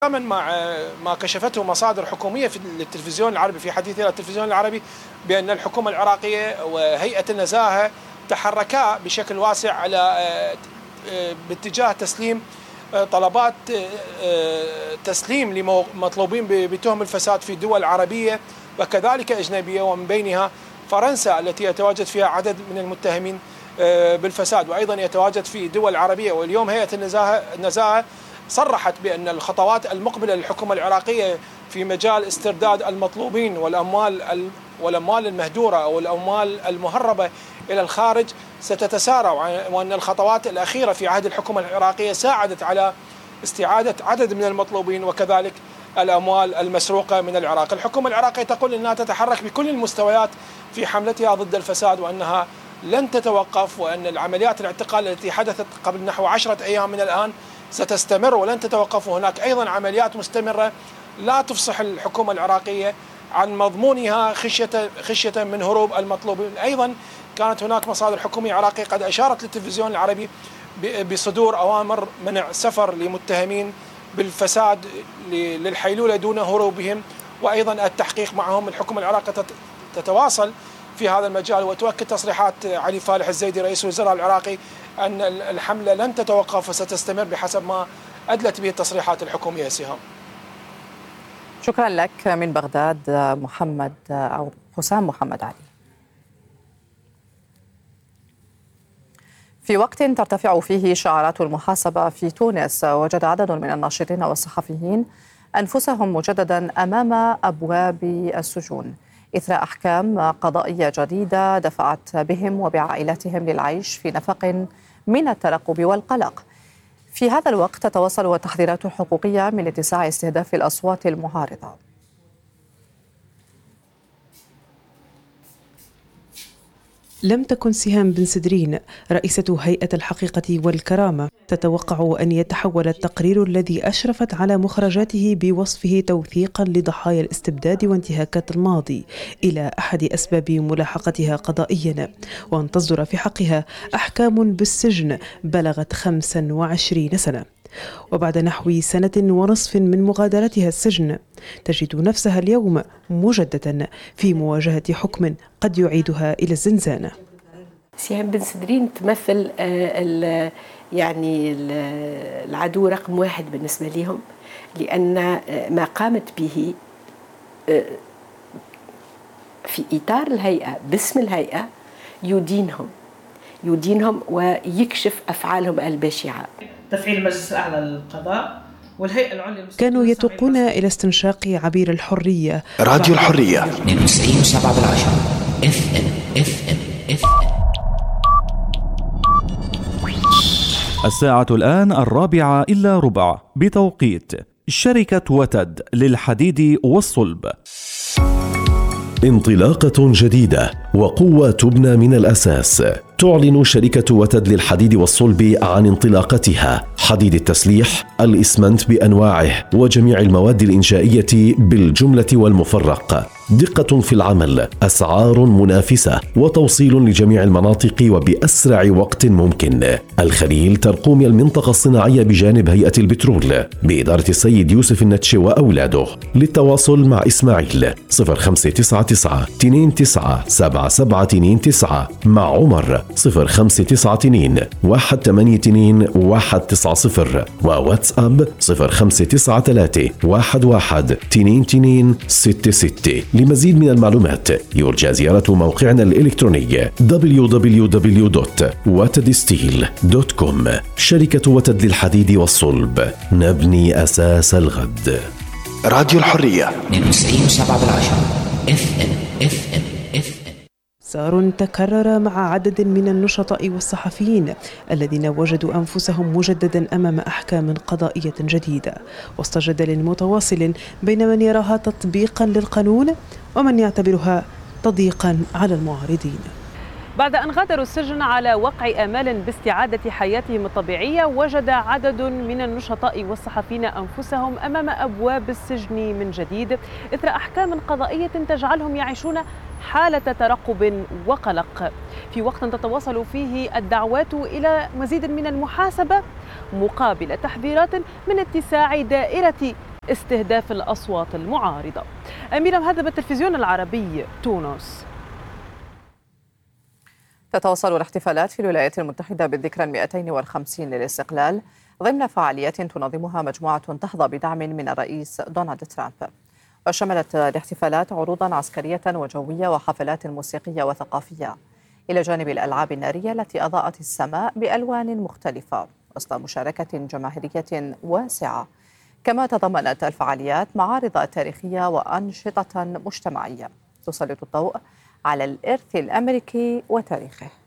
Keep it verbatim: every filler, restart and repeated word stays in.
تماما مع ما كشفته مصادر حكومية في التلفزيون العربي في حديثها التلفزيون العربي بأن الحكومة العراقية وهيئة النزاهة تحركا بشكل واسع على باتجاه تسليم طلبات تسليم لمطلوبين بتهم الفساد في دول عربية وكذلك أجنبية، ومن بينها فرنسا التي يتواجد فيها عدد من المتهمين بالفساد، وأيضا يتواجد في دول عربية. واليوم هيئة النزاهة النزاهة صرحت بأن الخطوات المقبلة للحكومة العراقية في مجال استرداد المطلوبين والأموال والأموال المهدورة أو الأموال المهربة إلى الخارج ستتسارع، وأن الخطوات الأخيرة في عهد الحكومة العراقية ساعدت على استعادة عدد من المطلوبين وكذلك الأموال المسروقة من العراق. الحكومة العراقية تقول أنها تتحرك بكل المستويات في حملتها ضد الفساد وأنها لن تتوقف، وأن العمليات الاعتقال التي حدثت قبل نحو عشرة أيام من الآن ستستمر ولن تتوقف. وهناك أيضا عمليات مستمرة لا تفصح الحكومة العراقية عن مضمونها خشية خشية من هروب المطلوبين. أيضا كانت هناك مصادر حكومية عراقية قد أشارت للتلفزيون العربي بصدور أوامر منع سفر لمتهمين بالفساد للحيلولة دون هروبهم، وأيضا التحقيق معهم. الحكومة العراقية تتواصل في هذا المجال، وتؤكد تصريحات علي فالح الزيدي رئيس الوزراء العراقي أن الحملة لن تتوقف وستستمر بحسب ما أدلت به التصريحات الحكومية. سهام، شكرا لك من بغداد محمد أو حسام محمد علي. في وقت ترتفع فيه شعارات المحاسبة في تونس، وجد عدد من الناشطين والصحفيين أنفسهم مجددا أمام أبواب السجون إثر أحكام قضائية جديدة دفعت بهم وبعائلاتهم للعيش في نفق من الترقب والقلق. في هذا الوقت تتواصل التحذيرات الحقوقية من اتساع استهداف الأصوات المعارضة. لم تكن سهام بن سدرين رئيسة هيئة الحقيقة والكرامة تتوقع أن يتحول التقرير الذي أشرفت على مخرجاته بوصفه توثيقا لضحايا الاستبداد وانتهاكات الماضي إلى أحد أسباب ملاحقتها قضائيا، وأن تصدر في حقها أحكام بالسجن بلغت خمسا وعشرين سنة. وبعد نحو سنة ونصف من مغادرتها السجن تجد نفسها اليوم مجددا في مواجهة حكم قد يعيدها إلى الزنزانة. سهام بن سدرين تمثل ال يعني ال العدو رقم واحد بالنسبة لهم، لأن ما قامت به في إطار الهيئة باسم الهيئة يدينهم يدينهم ويكشف أفعالهم البشعة. تفعيل المجلس الأعلى للقضاء والهيئة العليا كانوا يتوقون إلى استنشاق عبير الحرية. راديو الحرية اثنين وستين وسبعة بالعشرة اف ام اف ام اف ام. الساعة الآن الرابعة إلا ربع بتوقيت شركة وتد للحديد والصلب. انطلاقة جديدة وقوة تبنى من الأساس. تعلن شركة وتد للحديد والصلب عن انطلاقتها حديد التسليح، الإسمنت بأنواعه وجميع المواد الإنشائية بالجملة والمفرق. دقة في العمل، أسعار منافسة، وتوصيل لجميع المناطق وبأسرع وقت ممكن. الخليل ترقوم المنطقة الصناعية بجانب هيئة البترول بإدارة السيد يوسف النتشي وأولاده. للتواصل مع إسماعيل صفر خمسة تسعة تسعة اثنين تسعة سبعة سبعة اثنين تسعة، مع عمر صفر خمسة تسعة اثنين واحد ثمانية اثنين واحد تسعة صفر، وواتساب صفر خمسة تسعة ثلاثة واحد واحد اثنين اثنين ستة ستة. لمزيد من المعلومات يرجى زيارة موقعنا الإلكتروني دبليو دبليو دبليو دوت وتد ستيل دوت كوم. شركة وتد للحديد والصلب، نبني أساس الغد. راديو الحرية اثنين وستين وسبعة بالعشرة اف ام اف ام اف ام. صار تكرر مع عدد من النشطاء والصحفيين الذين وجدوا أنفسهم مجددا أمام أحكام قضائية جديدة، وسط جدل متواصل بين من يراها تطبيقا للقانون ومن يعتبرها تضييقا على المعارضين. بعد أن غادروا السجن على وقع آمال باستعادة حياتهم الطبيعية، وجد عدد من النشطاء والصحفيين أنفسهم أمام أبواب السجن من جديد إثر أحكام قضائية تجعلهم يعيشون حالة ترقب وقلق، في وقت تتواصل فيه الدعوات إلى مزيد من المحاسبة مقابل تحذيرات من اتساع دائرة استهداف الأصوات المعارضة. أميرة مهذب، التلفزيون العربي، تونس. تتواصل الاحتفالات في الولايات المتحدة بالذكرى المئتين والخمسين للاستقلال ضمن فعاليات تنظمها مجموعة تحظى بدعم من الرئيس دونالد ترامب. وشملت الاحتفالات عروضا عسكرية وجوية وحفلات موسيقية وثقافية، إلى جانب الألعاب النارية التي أضاءت السماء بألوان مختلفة وسط مشاركة جماهيرية واسعة. كما تضمنت الفعاليات معارض تاريخية وأنشطة مجتمعية تسلط الضوء على الإرث الأمريكي وتاريخه.